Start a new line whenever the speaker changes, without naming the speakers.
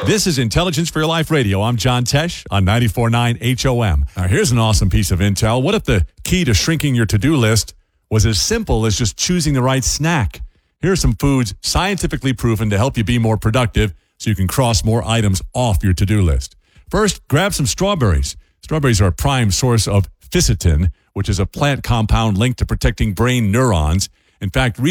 This is Intelligence for Your Life Radio. I'm John Tesh on 94.9 HOM. Now, here's an awesome piece of intel. What if the key to shrinking your to-do list was as simple as just choosing the right snack? Here are some foods scientifically proven to help you be more productive so you can cross more items off your to-do list. First, grab some strawberries. Strawberries are a prime source of fisetin, which is a plant compound linked to protecting brain neurons. In fact,